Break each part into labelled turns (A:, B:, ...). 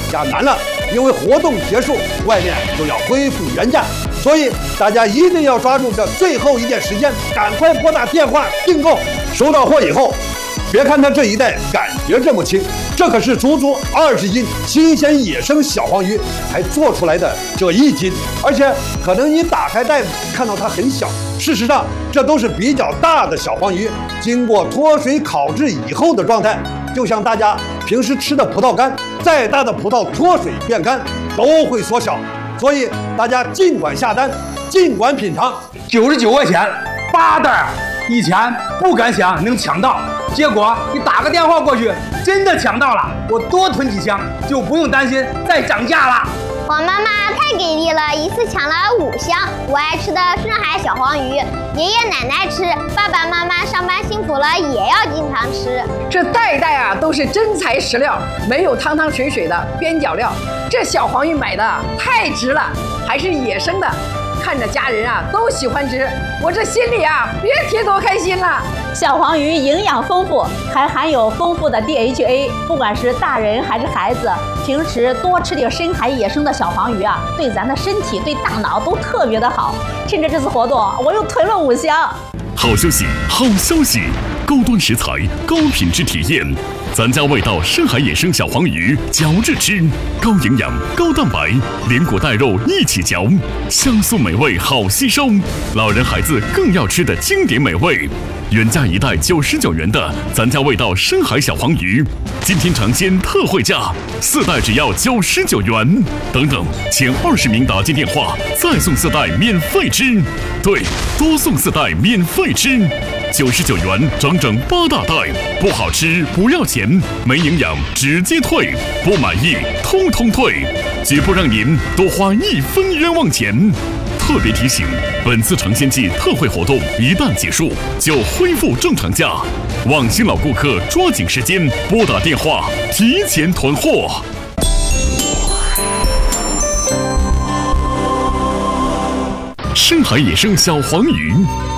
A: 加难了，因为活动结束，外面就要恢复原价，所以大家一定要抓住这最后一点时间，赶快拨打电话订购。收到货以后，别看它这一袋感觉这么轻，这可是足足20斤新鲜野生小黄鱼才做出来的这1斤，而且可能你打开袋子看到它很小，事实上这都是比较大的小黄鱼，经过脱水烤制以后的状态，就像大家平时吃的葡萄干，再大的葡萄脱水变干都会缩小，所以大家尽管下单，尽管品尝。
B: 99块钱8袋，以前不敢想能抢到，结果你打个电话过去，真的抢到了，我多囤几箱就不用担心再涨价了。
C: 我妈妈太给力了，一次抢了5箱。我爱吃的深海小黄鱼，爷爷奶奶吃，爸爸妈妈上班辛苦了也要经常吃。
D: 这袋袋啊都是真材实料，没有汤汤水水的边角料。这小黄鱼买的太值了，还是野生的，看着家人啊都喜欢吃，我这心里啊别提多开心了。
E: 小黄鱼营养丰富，还含有丰富的 DHA， 不管是大人还是孩子，平时多吃点深海野生的小黄鱼啊，对咱的身体、对大脑都特别的好。趁着这次活动，我又囤了5箱。
F: 好消息，好消息！高端食材，高品质体验，咱家味道深海野生小黄鱼，嚼着吃，高营养、高蛋白，连骨带肉一起嚼，香酥美味，好吸收。老人孩子更要吃的经典美味。原价1袋99元的咱家味道深海小黄鱼，今天尝鲜特惠价，4袋只要99元。等等，前20名打进电话，再送4袋免费吃。对，多送4袋免费吃，99元整整8大袋，不好吃不要钱，没营养直接退，不满意通通退，绝不让您多花1分冤枉钱。特别提醒，本次尝鲜季特惠活动一旦结束，就恢复正常价，望新老顾客抓紧时间拨打电话提前囤货。深海野生小黄鱼，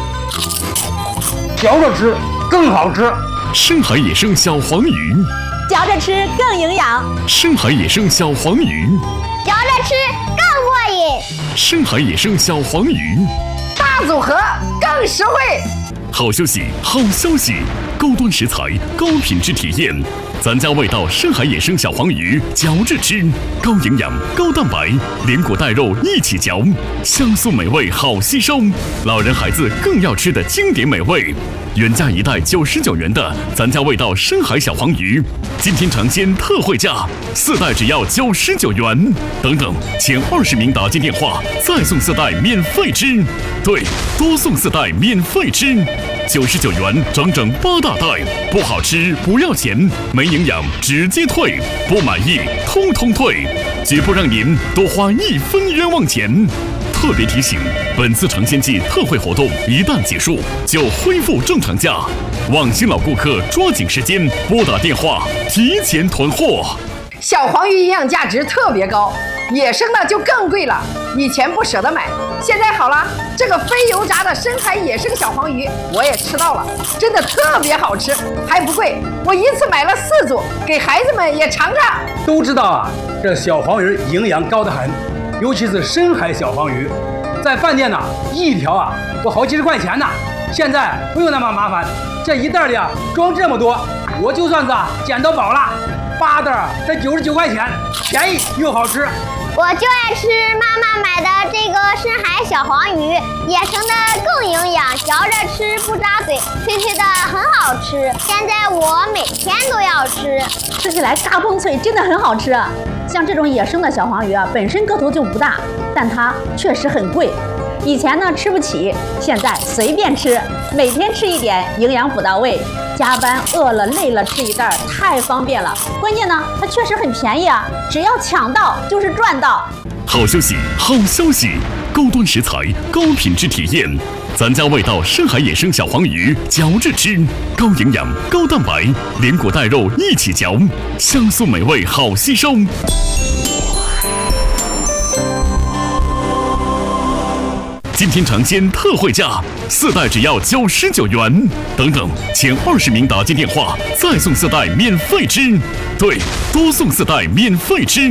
B: 嚼着吃更好吃。
F: 深海野生小黄鱼，
E: 嚼着吃更营养。
F: 深海野生小黄鱼，
C: 嚼着吃更过瘾。
F: 深海野生小黄鱼，
D: 大组合更实惠。
F: 好消息，好消息！高端食材，高品质体验，咱家味道深海野生小黄鱼，嚼着吃，高营养、高蛋白，连骨带肉一起嚼，香酥美味，好吸收。老人孩子更要吃的经典美味。原价1袋99元的咱家味道深海小黄鱼，今天尝鲜特惠价，4袋只要99元。等等，前20名打进电话，再送4袋免费吃。对，多送4袋免费吃，99元整整8大袋，不好吃不要钱，没营养直接退，不满意通通退，绝不让您多花1分冤枉钱。特别提醒，本次尝鲜季特惠活动一旦结束，就恢复正常价，望新老顾客抓紧时间拨打电话提前囤货。
D: 小黄鱼营养价值特别高，野生的就更贵了。以前不舍得买，现在好了，这个非油炸的深海野生小黄鱼我也吃到了，真的特别好吃，还不贵。我一次买了4组，给孩子们也尝尝。
B: 都知道啊，这小黄鱼营养高得很，尤其是深海小黄鱼，在饭店呢1条啊都好几十块钱呢。现在不用那么麻烦，这1袋里啊装这么多，我就算是捡到宝了。8袋才99块钱，便宜又好吃。
C: 我就爱吃妈妈买的这个深海小黄鱼，野生的更营养，嚼着吃不扎嘴，脆脆的很好吃。现在我每天都要吃，
E: 吃起来嘎嘣脆，真的很好吃。像这种野生的小黄鱼啊，本身个头就不大，但它确实很贵。以前呢吃不起，现在随便吃，每天吃一点，营养补到位。加班饿了累了吃1袋，太方便了。关键呢，它确实很便宜啊，只要抢到就是赚到。
F: 好消息，好消息！高端食材，高品质体验，咱家味道深海野生小黄鱼，嚼着吃，高营养、高蛋白，连骨带肉一起嚼，香酥美味，好吸收。今天尝鲜特惠价，4袋只要99元。等等，前20名打进电话，再送4袋免费吃。对，多送4袋免费吃。